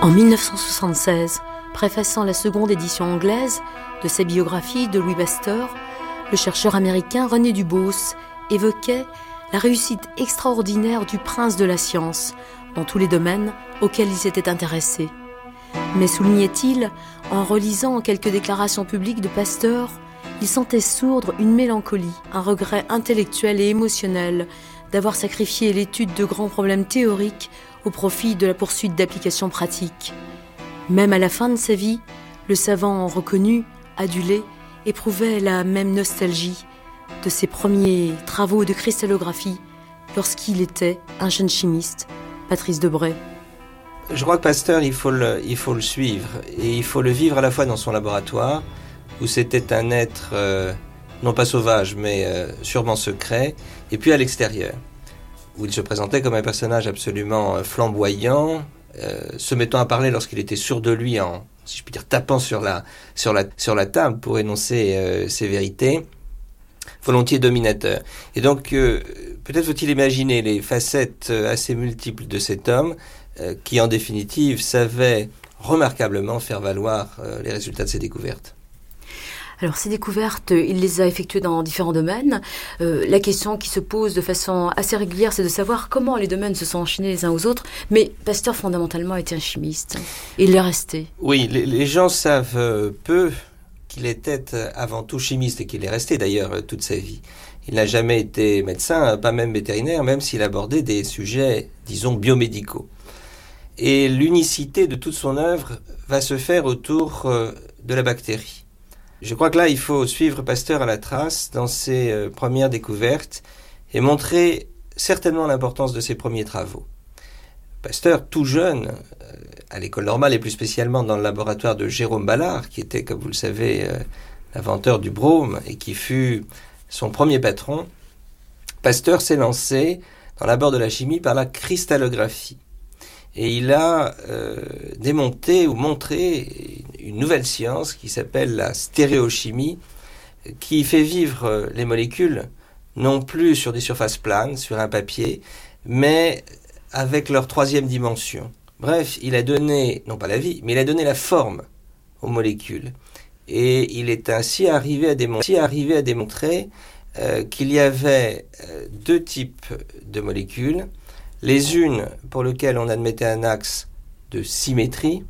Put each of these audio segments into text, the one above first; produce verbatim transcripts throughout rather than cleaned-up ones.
En dix-neuf cent soixante-seize, préfaçant la seconde édition anglaise de sa biographie de Louis Pasteur, le chercheur américain René Dubos évoquait la réussite extraordinaire du prince de la science dans tous les domaines auxquels il s'était intéressé. Mais soulignait-il, en relisant quelques déclarations publiques de Pasteur, il sentait sourdre une mélancolie, un regret intellectuel et émotionnel d'avoir sacrifié l'étude de grands problèmes théoriques au profit de la poursuite d'applications pratiques. Même à la fin de sa vie, le savant reconnu, adulé, éprouvait la même nostalgie de ses premiers travaux de cristallographie lorsqu'il était un jeune chimiste, Patrice Debray. Je crois que Pasteur, il faut le, il faut le suivre et il faut le vivre à la fois dans son laboratoire où c'était un être euh, non pas sauvage mais euh, sûrement secret, et puis à l'extérieur où il se présentait comme un personnage absolument flamboyant, euh, se mettant à parler lorsqu'il était sûr de lui, en, si je puis dire, tapant sur la, sur la, sur la table pour énoncer euh, ses vérités, volontiers dominateur. Et donc, euh, peut-être faut-il imaginer les facettes assez multiples de cet homme, euh, qui en définitive savait remarquablement faire valoir euh, les résultats de ses découvertes. Alors ces découvertes, il les a effectuées dans différents domaines. Euh, la question qui se pose de façon assez régulière, c'est de savoir comment les domaines se sont enchaînés les uns aux autres. Mais Pasteur, fondamentalement, était un chimiste. Il l'est resté. Oui, les, les gens savent euh, peu qu'il était avant tout chimiste et qu'il est resté d'ailleurs euh, toute sa vie. Il n'a jamais été médecin, pas même vétérinaire, même s'il abordait des sujets, disons, biomédicaux. Et l'unicité de toute son œuvre va se faire autour euh, de la bactérie. Je crois que là, il faut suivre Pasteur à la trace dans ses euh, premières découvertes et montrer certainement l'importance de ses premiers travaux. Pasteur, tout jeune, euh, à l'école normale et plus spécialement dans le laboratoire de Jérôme Balard, qui était, comme vous le savez, euh, l'inventeur du brome et qui fut son premier patron, Pasteur s'est lancé dans l'abord de la chimie par la cristallographie. Et il a euh, démonté ou montré une nouvelle science qui s'appelle la stéréochimie, qui fait vivre les molécules non plus sur des surfaces planes, sur un papier, mais avec leur troisième dimension. Bref, il a donné, non pas la vie, mais il a donné la forme aux molécules. Et il est ainsi arrivé à démontrer, arrivé à démontrer euh, qu'il y avait euh, deux types de molécules. Les unes pour lesquelles on admettait un axe de symétrie,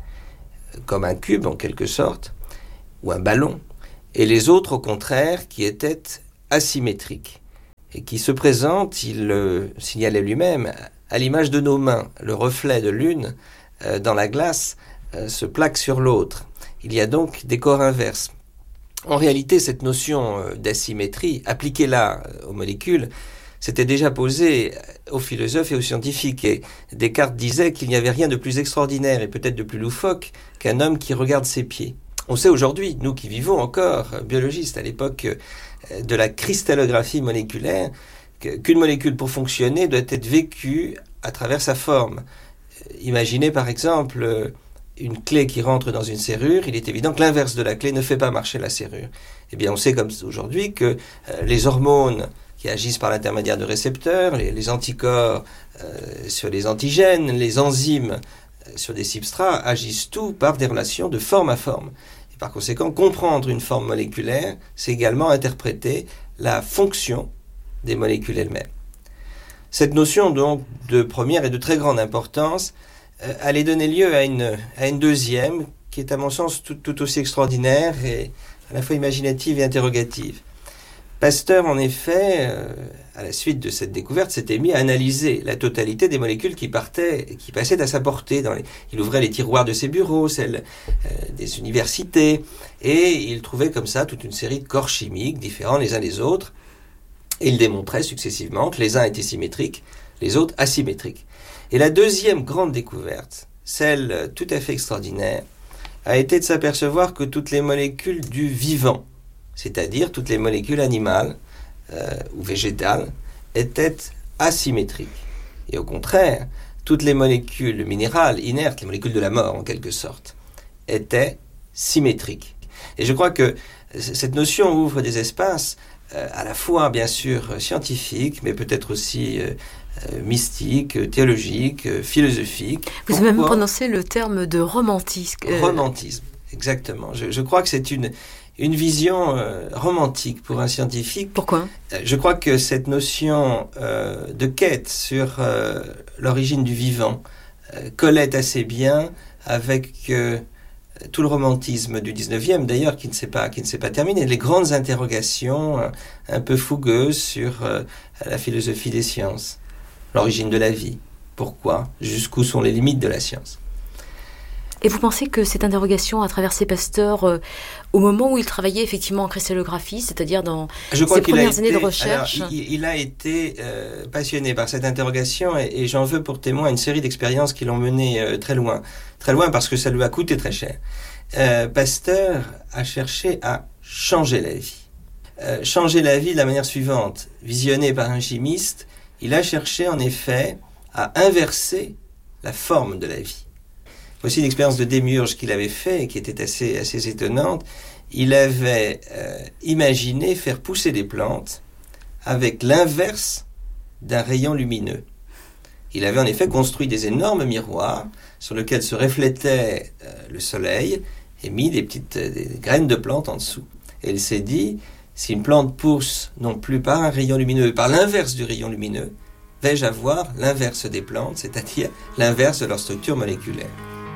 comme un cube en quelque sorte, ou un ballon, et les autres au contraire qui étaient asymétriques, et qui se présentent, il le signalait lui-même, à l'image de nos mains. Le reflet de l'une euh, dans la glace euh, se plaque sur l'autre. Il y a donc des corps inverses. En réalité, cette notion euh, d'asymétrie, appliquée là euh, aux molécules, c'était déjà posé aux philosophes et aux scientifiques. Et Descartes disait qu'il n'y avait rien de plus extraordinaire et peut-être de plus loufoque qu'un homme qui regarde ses pieds. On sait aujourd'hui, nous qui vivons encore, biologistes, à l'époque de la cristallographie moléculaire, qu'une molécule pour fonctionner doit être vécue à travers sa forme. Imaginez par exemple une clé qui rentre dans une serrure, il est évident que l'inverse de la clé ne fait pas marcher la serrure. Eh bien, on sait comme aujourd'hui que les hormones qui agissent par l'intermédiaire de récepteurs, les, les anticorps euh, sur les antigènes, les enzymes euh, sur des substrats, agissent tout par des relations de forme à forme. Et par conséquent, comprendre une forme moléculaire, c'est également interpréter la fonction des molécules elles-mêmes. Cette notion donc de première et de très grande importance euh, allait donner lieu à une, à une deuxième, qui est à mon sens tout, tout aussi extraordinaire et à la fois imaginative et interrogative. Pasteur, en effet, euh, à la suite de cette découverte, s'était mis à analyser la totalité des molécules qui partaient, qui passaient à sa portée. Dans les, il ouvrait les tiroirs de ses bureaux, celles euh, des universités, et il trouvait comme ça toute une série de corps chimiques différents les uns des autres. Et il démontrait successivement que les uns étaient symétriques, les autres asymétriques. Et la deuxième grande découverte, celle tout à fait extraordinaire, a été de s'apercevoir que toutes les molécules du vivant, c'est-à-dire toutes les molécules animales euh, ou végétales, étaient asymétriques. Et au contraire, toutes les molécules minérales, inertes, les molécules de la mort en quelque sorte, étaient symétriques. Et je crois que cette notion ouvre des espaces euh, à la fois bien sûr scientifiques, mais peut-être aussi euh, euh, mystique, théologique, philosophique. Vous avez même prononcé le terme de romantisme. Euh... Romantisme, exactement. Je, je crois que c'est une, une vision euh, romantique pour un scientifique. Pourquoi ? euh, Je crois que cette notion euh, de quête sur euh, l'origine du vivant euh, collait assez bien avec euh, tout le romantisme du dix-neuvième, d'ailleurs, qui ne s'est pas, qui ne s'est pas terminé. Les grandes interrogations euh, un peu fougueuses sur euh, la philosophie des sciences, l'origine de la vie, pourquoi, jusqu'où sont les limites de la science. Et vous pensez que cette interrogation a traversé Pasteur euh, au moment où il travaillait effectivement en cristallographie, c'est-à-dire dans Je crois ses qu'il premières a été, années de recherche alors, il, il a été euh, passionné par cette interrogation et, et j'en veux pour témoin une série d'expériences qui l'ont mené euh, très loin. Très loin parce que ça lui a coûté très cher. Euh, Pasteur a cherché à changer la vie. Euh, changer la vie de la manière suivante. Visionné par un chimiste, il a cherché en effet à inverser la forme de la vie. Voici une expérience de démiurge qu'il avait fait et qui était assez, assez étonnante. Il avait euh, imaginé faire pousser des plantes avec l'inverse d'un rayon lumineux. Il avait en effet construit des énormes miroirs sur lesquels se reflétait euh, le soleil et mis des petites des graines de plantes en dessous. Et il s'est dit, si une plante pousse non plus par un rayon lumineux, mais par l'inverse du rayon lumineux, vais-je avoir l'inverse des plantes, c'est-à-dire l'inverse de leur structure moléculaire.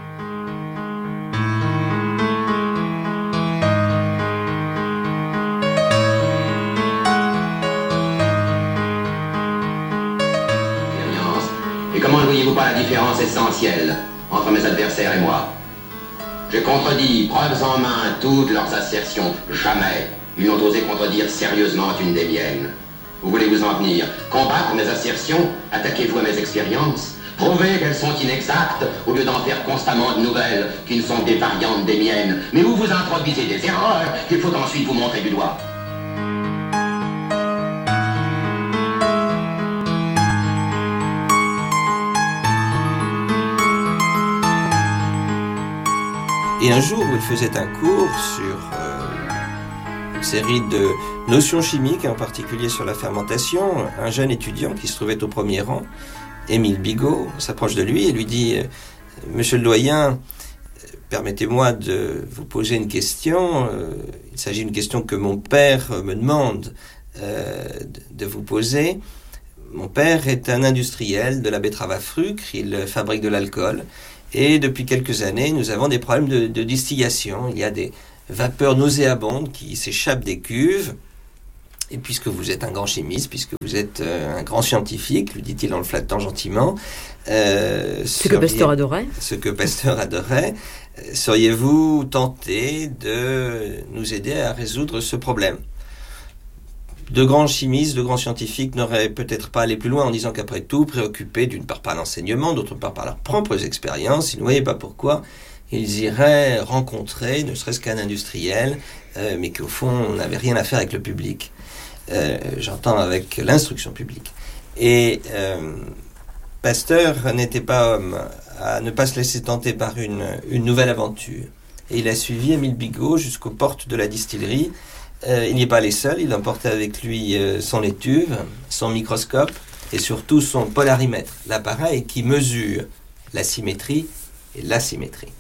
Et comment ne voyez-vous pas la différence essentielle entre mes adversaires et moi ? Je contredis, preuves en main, toutes leurs assertions. Jamais ils n'ont osé contredire sérieusement une des miennes. Où voulez-vous en venir ? Combattre mes assertions ? Attaquez-vous à mes expériences ? Prouvez qu'elles sont inexactes au lieu d'en faire constamment de nouvelles qui ne sont que des variantes des miennes, mais où vous introduisez des erreurs qu'il faut ensuite vous montrer du doigt. Et un jour où il faisait un cours sur euh, une série de notions chimiques, en particulier sur la fermentation, un jeune étudiant qui se trouvait au premier rang, Émile Bigot, s'approche de lui et lui dit « Monsieur le doyen, permettez-moi de vous poser une question. Il s'agit d'une question que mon père me demande euh, de vous poser. Mon père est un industriel de la betterave à frucre, il fabrique de l'alcool. Et depuis quelques années, nous avons des problèmes de, de distillation. Il y a des vapeurs nauséabondes qui s'échappent des cuves. Et puisque vous êtes un grand chimiste, puisque vous êtes euh, un grand scientifique, lui dit-il en le flattant gentiment, euh, ce seriez, que Pasteur adorait, ce que Pasteur adorait, euh, seriez-vous tenté de nous aider à résoudre ce problème ? De grands chimistes, de grands scientifiques n'auraient peut-être pas allé plus loin en disant qu'après tout, préoccupés d'une part par l'enseignement, d'autre part par leurs propres expériences, ils ne voyaient pas pourquoi ils iraient rencontrer, ne serait-ce qu'un industriel, euh, mais qu'au fond, on n'avait rien à faire avec le public. Euh, j'entends avec l'instruction publique. Et euh, Pasteur n'était pas homme à ne pas se laisser tenter par une, une nouvelle aventure. Et il a suivi Émile Bigot jusqu'aux portes de la distillerie. Euh, il n'y est pas allé seul, il emportait avec lui euh, son étuve, son microscope et surtout son polarimètre, l'appareil qui mesure la symétrie et l'asymétrie.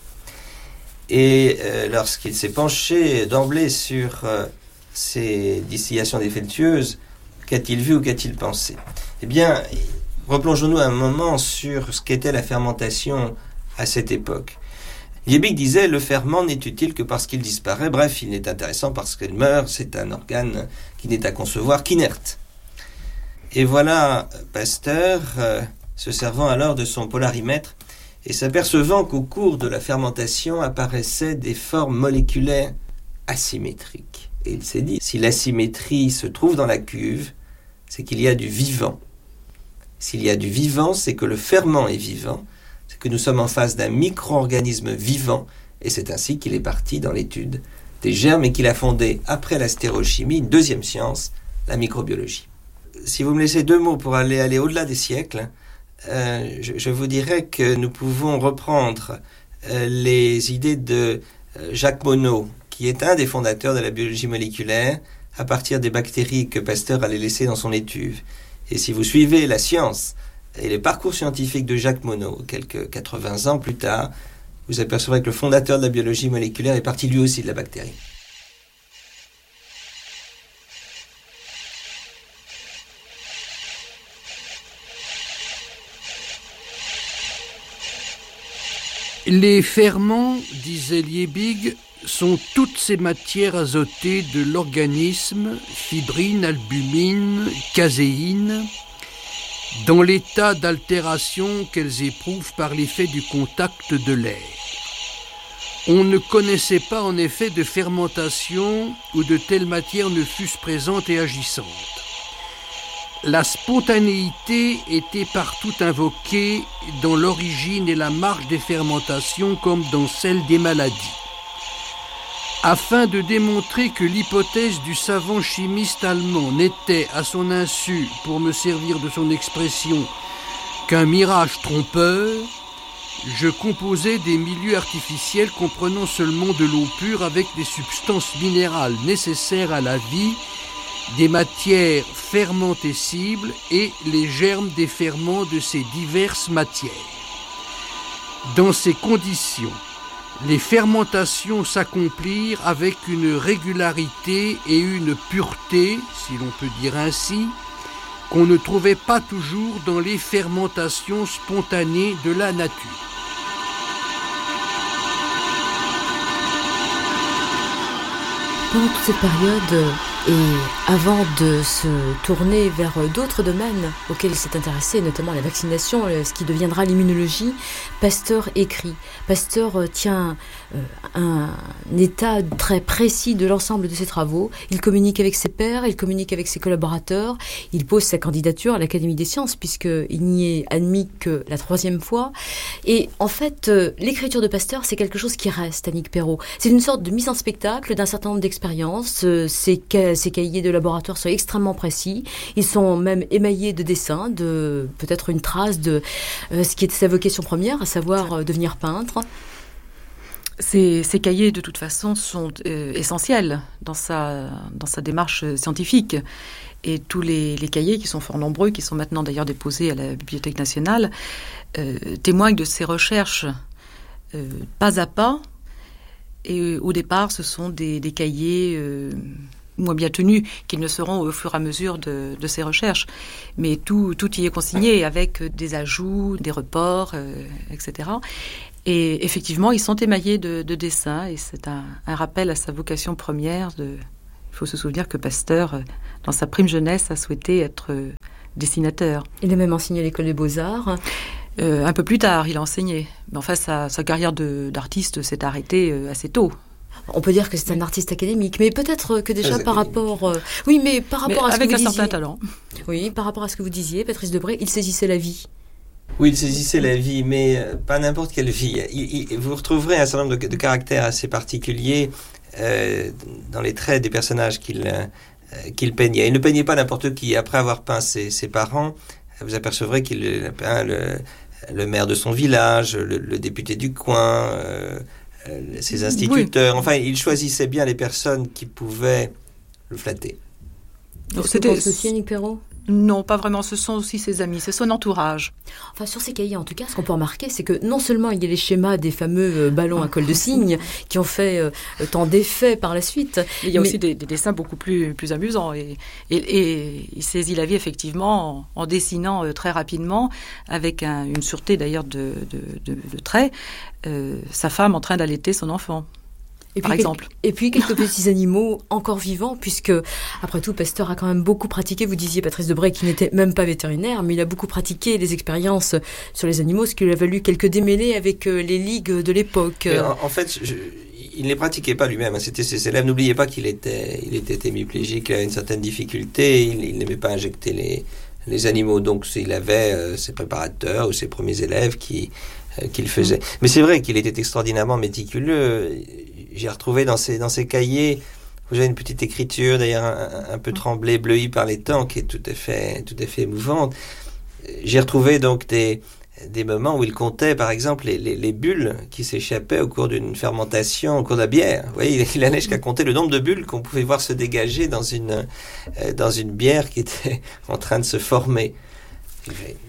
Et euh, lorsqu'il s'est penché d'emblée sur euh, ces distillations défectueuses, qu'a-t-il vu ou qu'a-t-il pensé ? Eh bien, replongeons-nous un moment sur ce qu'était la fermentation à cette époque. Liebig disait « Le ferment n'est utile que parce qu'il disparaît. Bref, il n'est intéressant parce qu'il meurt. C'est un organe qui n'est à concevoir qu'inerte. » Et voilà Pasteur euh, se servant alors de son polarimètre et s'apercevant qu'au cours de la fermentation apparaissaient des formes moléculaires asymétriques. Et il s'est dit, si l'asymétrie se trouve dans la cuve, c'est qu'il y a du vivant. S'il y a du vivant, c'est que le ferment est vivant, c'est que nous sommes en face d'un micro-organisme vivant, et c'est ainsi qu'il est parti dans l'étude des germes et qu'il a fondé, après la stéréochimie, une deuxième science, la microbiologie. Si vous me laissez deux mots pour aller, aller au-delà des siècles, euh, je, je vous dirais que nous pouvons reprendre euh, les idées de euh, Jacques Monod, qui est un des fondateurs de la biologie moléculaire, à partir des bactéries que Pasteur allait laisser dans son étuve. Et si vous suivez la science et les parcours scientifiques de Jacques Monod, quelques quatre-vingts ans plus tard, vous apercevrez que le fondateur de la biologie moléculaire est parti lui aussi de la bactérie. Les ferments, disait Liebig, sont toutes ces matières azotées de l'organisme, fibrine, albumine, caséine, dans l'état d'altération qu'elles éprouvent par l'effet du contact de l'air. On ne connaissait pas en effet de fermentation où de telles matières ne fussent présentes et agissantes. La spontanéité était partout invoquée dans l'origine et la marche des fermentations comme dans celle des maladies. Afin de démontrer que l'hypothèse du savant chimiste allemand n'était, à son insu, pour me servir de son expression, qu'un mirage trompeur, je composais des milieux artificiels comprenant seulement de l'eau pure avec des substances minérales nécessaires à la vie, des matières fermentescibles et les germes des ferments de ces diverses matières. Dans ces conditions, les fermentations s'accomplirent avec une régularité et une pureté, si l'on peut dire ainsi, qu'on ne trouvait pas toujours dans les fermentations spontanées de la nature. Pendant toute cette période, et avant de se tourner vers d'autres domaines auxquels il s'est intéressé, notamment la vaccination, ce qui deviendra l'immunologie, Pasteur écrit. Pasteur tient un état très précis de l'ensemble de ses travaux. Il communique avec ses pairs, il communique avec ses collaborateurs, il pose sa candidature à l'Académie des sciences, puisqu'il n'y est admis que la troisième fois. Et en fait, l'écriture de Pasteur, c'est quelque chose qui reste, Annick Perrault. C'est une sorte de mise en spectacle d'un certain nombre d'expériences. Ces, ces cahiers de laboratoire sont extrêmement précis. Ils sont même émaillés de dessins, de peut-être une trace de euh, ce qui était sa vocation première, à savoir euh, devenir peintre. Ces, ces cahiers, de toute façon, sont euh, essentiels dans sa, dans sa démarche scientifique. Et tous les, les cahiers, qui sont fort nombreux, qui sont maintenant d'ailleurs déposés à la Bibliothèque nationale, euh, témoignent de ses recherches euh, pas à pas. Et au départ, ce sont des, des cahiers euh, moins bien tenus, qu'ils ne seront au fur et à mesure de, de ses recherches. Mais tout, tout y est consigné, avec des ajouts, des reports, euh, et cetera. Et effectivement, ils sont émaillés de, de dessins, et c'est un, un rappel à sa vocation première. De, il faut se souvenir que Pasteur, dans sa prime jeunesse, a souhaité être dessinateur. Il a même enseigné à l'École des Beaux-Arts. Euh, un peu plus tard, il a enseigné. Mais enfin, sa, sa carrière de, d'artiste s'est arrêtée euh, assez tôt. On peut dire que c'est un artiste académique, mais peut-être que déjà par rapport... Euh, oui, mais par rapport mais à ce que vous disiez... Avec un certain talent. Oui, par rapport à ce que vous disiez, Patrice Debray, il saisissait la vie. Oui, il saisissait la vie, mais pas n'importe quelle vie. Il, il, vous retrouverez un certain nombre de, de caractères assez particuliers euh, dans les traits des personnages qu'il, euh, qu'il peignait. Il ne peignait pas n'importe qui. Après avoir peint ses, ses parents, vous apercevrez qu'il a peint le, le maire de son village, le, le député du coin, euh, ses instituteurs. Oui. Enfin, il choisissait bien les personnes qui pouvaient le flatter. Donc, c'était aussi Annick Perrault ? Non, pas vraiment. Ce sont aussi ses amis, c'est son entourage. Enfin, sur ces cahiers, en tout cas, ce qu'on peut remarquer, c'est que non seulement il y a les schémas des fameux euh, ballons à col de cygne qui ont fait euh, tant d'effets par la suite. Il y a mais... aussi des, des dessins beaucoup plus, plus amusants. Et, et, et il saisit la vie, effectivement, en, en dessinant euh, très rapidement, avec un, une sûreté d'ailleurs de, de, de, de traits, euh, sa femme en train d'allaiter son enfant. Et par puis, exemple. Et puis quelques petits animaux encore vivants, puisque, après tout, Pasteur a quand même beaucoup pratiqué, vous disiez Patrice Debray, qui n'était même pas vétérinaire, mais il a beaucoup pratiqué les expériences sur les animaux, ce qui lui a valu quelques démêlés avec les ligues de l'époque. En, en fait, je, il ne les pratiquait pas lui-même, hein, c'était ses élèves. N'oubliez pas qu'il était, il était hémiplégique, il avait une certaine difficulté, il, il n'aimait pas injecter les, les animaux, donc il avait euh, ses préparateurs ou ses premiers élèves qui, euh, qui le faisaient. Mmh. Mais c'est vrai qu'il était extraordinairement méticuleux. J'ai retrouvé dans ces, dans ces cahiers, vous avez une petite écriture, d'ailleurs un, un peu tremblée, bleuie par les temps, qui est tout à fait, tout à fait émouvante. J'ai retrouvé donc des, des moments où il comptait, par exemple, les, les, les bulles qui s'échappaient au cours d'une fermentation, au cours de la bière. Vous voyez, il allait jusqu'à compter le nombre de bulles qu'on pouvait voir se dégager dans une, euh, dans une bière qui était en train de se former.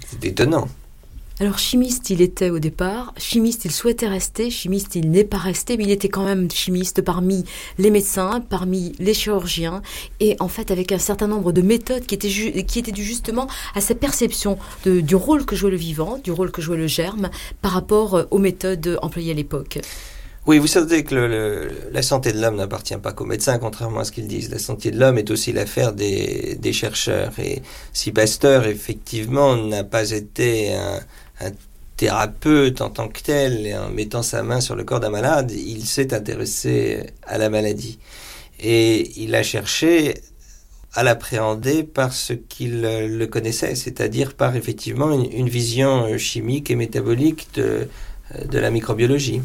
C'était étonnant. Alors chimiste il était au départ, chimiste il souhaitait rester, chimiste il n'est pas resté, mais il était quand même chimiste parmi les médecins, parmi les chirurgiens, et en fait avec un certain nombre de méthodes qui étaient, ju- qui étaient dues justement à sa perception de, du rôle que jouait le vivant, du rôle que jouait le germe, par rapport aux méthodes employées à l'époque. Oui, vous savez que le, le, la santé de l'homme n'appartient pas qu'aux médecins, contrairement à ce qu'ils disent. La santé de l'homme est aussi l'affaire des, des chercheurs. Et si Pasteur, effectivement, n'a pas été un, un thérapeute en tant que tel, et en mettant sa main sur le corps d'un malade, il s'est intéressé à la maladie. Et il a cherché à l'appréhender par ce qu'il le connaissait, c'est-à-dire par, effectivement, une, une vision chimique et métabolique de, de la microbiologie.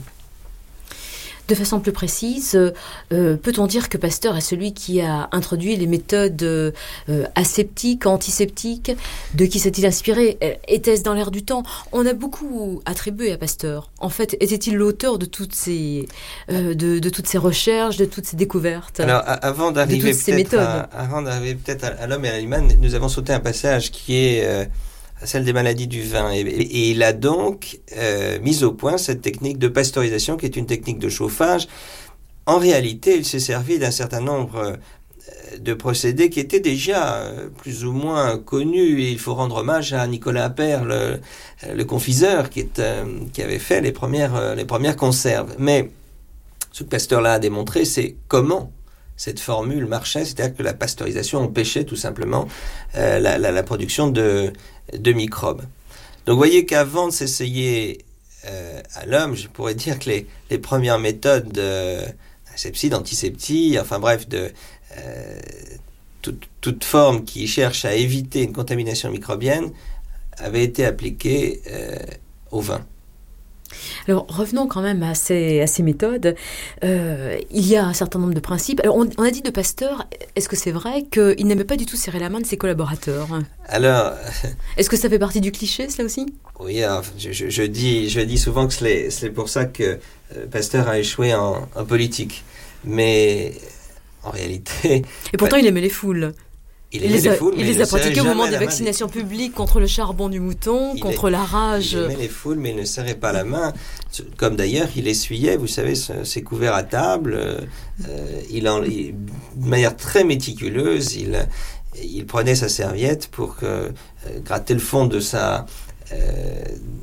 De façon plus précise, euh, peut-on dire que Pasteur est celui qui a introduit les méthodes euh, aseptiques, antiseptiques? De qui s'est-il inspiré? Était-ce dans l'air du temps? On a beaucoup attribué à Pasteur. En fait, était-il l'auteur de toutes ces, euh, de, de toutes ces recherches, de toutes ces découvertes? Alors, a- avant d'arriver peut-être, à, avant d'arriver peut-être à, à l'homme et à l'animal, nous avons sauté un passage qui est euh, celle des maladies du vin. Et, et il a donc euh, mis au point cette technique de pasteurisation qui est une technique de chauffage. En réalité, il s'est servi d'un certain nombre euh, de procédés qui étaient déjà euh, plus ou moins connus. Et il faut rendre hommage à Nicolas Appert, le, le confiseur, qui, est, euh, qui avait fait les premières, euh, les premières conserves. Mais ce que Pasteur-là a démontré, c'est comment cette formule marchait, c'est-à-dire que la pasteurisation empêchait tout simplement euh, la, la, la production de, de microbes. Donc vous voyez qu'avant de s'essayer euh, à l'homme, je pourrais dire que les, les premières méthodes d'asepsie, d'antiseptie, enfin bref, de euh, toute, toute forme qui cherche à éviter une contamination microbienne, avaient été appliquées euh, au vin. Alors revenons quand même à ces, à ces méthodes. Euh, il y a un certain nombre de principes. Alors, on, on a dit de Pasteur, est-ce que c'est vrai qu'il n'aimait pas du tout serrer la main de ses collaborateurs? Alors, est-ce que ça fait partie du cliché, cela aussi? Oui, alors, je, je, je, dis, je dis souvent que c'est, c'est pour ça que euh, Pasteur a échoué en, en politique. Mais en réalité... Et pourtant, bah, il aimait les foules. Il, il les a, foules, il les a pratiqués au moment des vaccinations des... publiques contre le charbon du mouton, il contre est, la rage. Il aimait les foules, mais il ne serrait pas la main. Comme d'ailleurs, il essuyait, vous savez, ses couverts à table. Euh, il en, il, de manière très méticuleuse, il, il prenait sa serviette pour que, euh, gratter le fond de sa... Euh,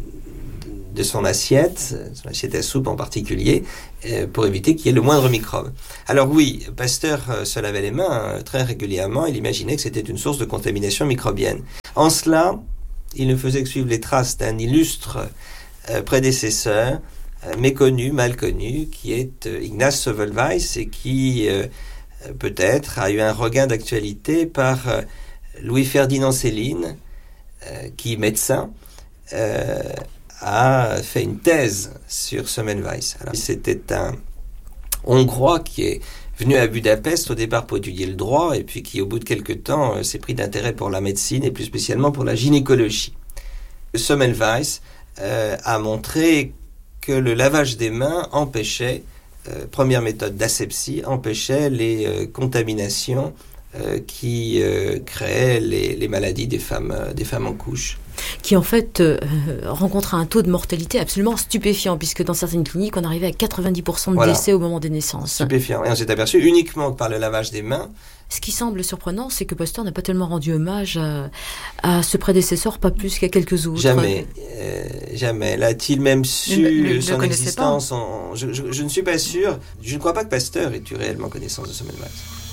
de son assiette, son assiette à soupe en particulier, euh, pour éviter qu'il y ait le moindre microbe. Alors oui, Pasteur euh, se lavait les mains euh, très régulièrement, il imaginait que c'était une source de contamination microbienne. En cela, il ne faisait que suivre les traces d'un illustre euh, prédécesseur, euh, méconnu, mal connu, qui est euh, Ignaz Semmelweis, et qui euh, peut-être a eu un regain d'actualité par euh, Louis-Ferdinand Céline, euh, qui, médecin, euh, a fait une thèse sur Semmelweis. Alors, c'était un Hongrois qui est venu à Budapest au départ pour étudier le droit et puis qui, au bout de quelques temps, euh, s'est pris d'intérêt pour la médecine et plus spécialement pour la gynécologie. Semmelweis euh, a montré que le lavage des mains empêchait, euh, première méthode d'asepsie, empêchait les euh, contaminations euh, qui euh, créaient les, les maladies des femmes, euh, des femmes en couche. Qui en fait euh, rencontre un taux de mortalité absolument stupéfiant, puisque dans certaines cliniques, on arrivait à quatre-vingt-dix pour cent de voilà. décès au moment des naissances. Stupéfiant. Et on s'est aperçu uniquement par le lavage des mains. Ce qui semble surprenant, c'est que Pasteur n'a pas tellement rendu hommage à, à ce prédécesseur, pas plus qu'à quelques autres. Jamais. Euh, jamais. L'a-t-il même su le, le, son le existence en, je, je, je ne suis pas sûr. Je ne crois pas que Pasteur ait eu réellement connaissance de Semmelweis.